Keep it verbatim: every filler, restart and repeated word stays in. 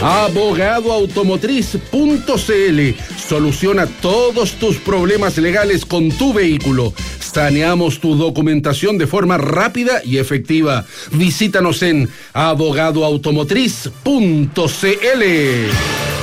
abogado automotriz punto c l. Soluciona todos tus problemas legales con tu vehículo. Saneamos tu documentación de forma rápida y efectiva. Visítanos en abogado automotriz punto c l.